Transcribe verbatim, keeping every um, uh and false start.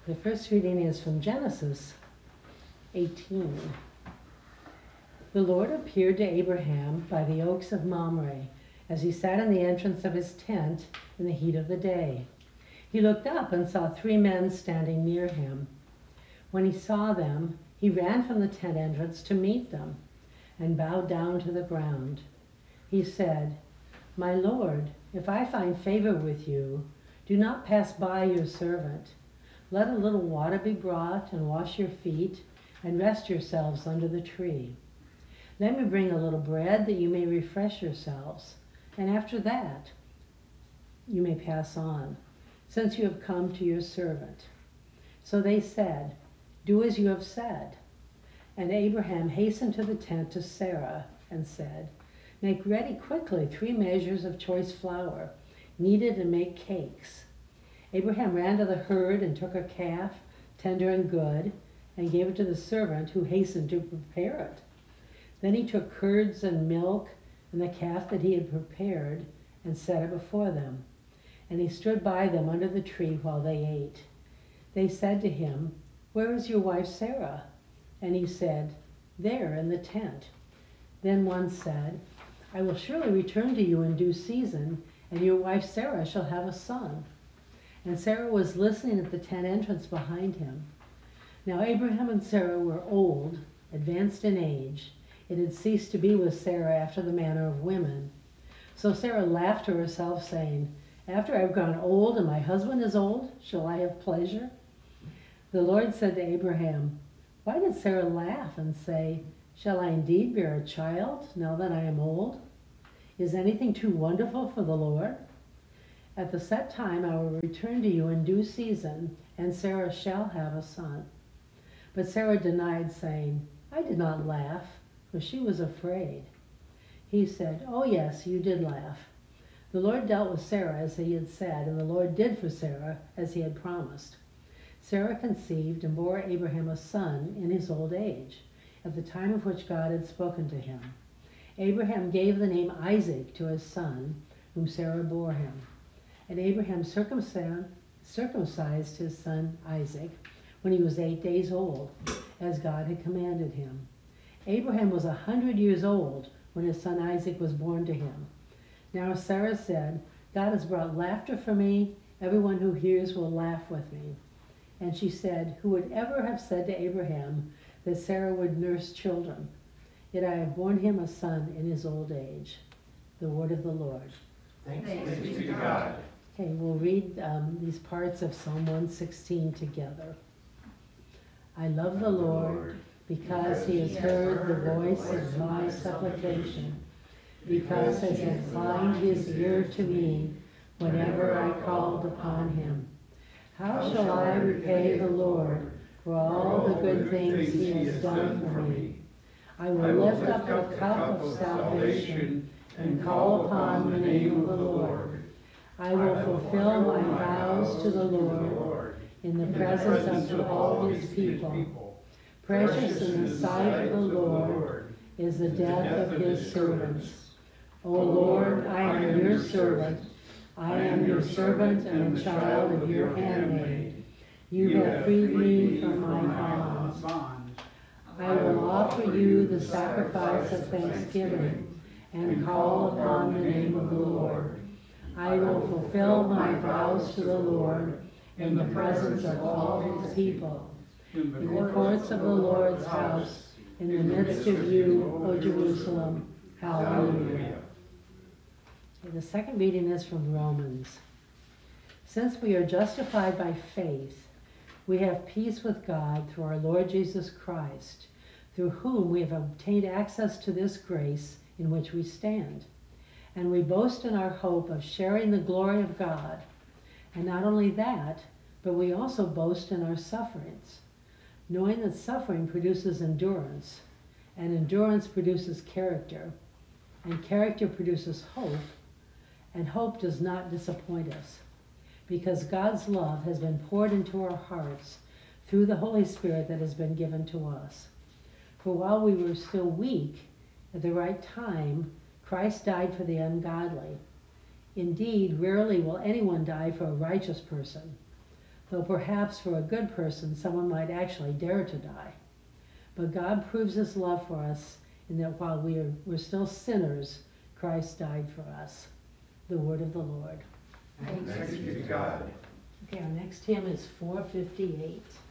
The first reading is from Genesis eighteen. The Lord appeared to Abraham by the oaks of Mamre as he sat in the entrance of his tent in the heat of the day. He looked up and saw three men standing near him. When he saw them, he ran from the tent entrance to meet them and bowed down to the ground. He said, "My Lord, if I find favor with you, do not pass by your servant. Let a little water be brought and wash your feet and rest yourselves under the tree. Let me bring a little bread that you may refresh yourselves, and after that you may pass on, since you have come to your servant." So they said, "Do as you have said." And Abraham hastened to the tent to Sarah and said, "Make ready quickly three measures of choice flour, knead it and make cakes." Abraham ran to the herd and took a calf, tender and good, and gave it to the servant who hastened to prepare it. Then he took curds and milk and the calf that he had prepared and set it before them. And he stood by them under the tree while they ate. They said to him, "Where is your wife Sarah?" And he said, "There in the tent." Then one said, "I will surely return to you in due season, and your wife Sarah shall have a son." And Sarah was listening at the tent entrance behind him. Now Abraham and Sarah were old, advanced in age. It had ceased to be with Sarah after the manner of women. So Sarah laughed to herself, saying, "After I have grown old and my husband is old, shall I have pleasure?" The Lord said to Abraham, "Why did Sarah laugh and say, 'Shall I indeed bear a child now that I am old?' Is anything too wonderful for the Lord? At the set time I will return to you in due season, and Sarah shall have a son." But Sarah denied, saying, "I did not laugh," for she was afraid. He said, "Oh yes, you did laugh. The Lord dealt with Sarah as he had said, and the Lord did for Sarah as he had promised." Sarah conceived and bore Abraham a son in his old age, at the time of which God had spoken to him. Abraham gave the name Isaac to his son, whom Sarah bore him. And Abraham circumcised his son Isaac when he was eight days old, as God had commanded him. Abraham was a hundred years old when his son Isaac was born to him. Now Sarah said, "God has brought laughter for me. Everyone who hears will laugh with me." And she said, "Who would ever have said to Abraham that Sarah would nurse children? Yet I have borne him a son in his old age." The word of the Lord. Thanks, Thanks be to God. Okay, we'll read um, these parts of Psalm one sixteen together. I love the Lord because he has heard the voice of my supplication, because he has inclined his ear to me whenever I called upon him. How shall I repay the Lord for all the good things he has done for me? I will lift up the cup of salvation and call upon the name of the Lord. I will fulfill my vows to the Lord in the presence of all his people. Precious in the sight of the Lord is the death of his servants. O Lord, I am your servant. I am your servant and a child of your handmaid. You have freed me from my bonds. I will offer you the sacrifice of thanksgiving and call upon the name of the Lord. I will fulfill my vows to the Lord in the presence of all his people, in the courts of the Lord's house, in the midst of you, O Jerusalem. Hallelujah. The second reading is from Romans. Since we are justified by faith, we have peace with God through our Lord Jesus Christ, through whom we have obtained access to this grace in which we stand. And we boast in our hope of sharing the glory of God. And not only that, but we also boast in our sufferings, knowing that suffering produces endurance, and endurance produces character, and character produces hope, and hope does not disappoint us, because God's love has been poured into our hearts through the Holy Spirit that has been given to us. For while we were still weak, at the right time, Christ died for the ungodly. Indeed, rarely will anyone die for a righteous person, though perhaps for a good person someone might actually dare to die. But God proves his love for us in that while we are, we're still sinners, Christ died for us. The word of the Lord. Thanks be to God. Okay, our next hymn is four fifty-eight.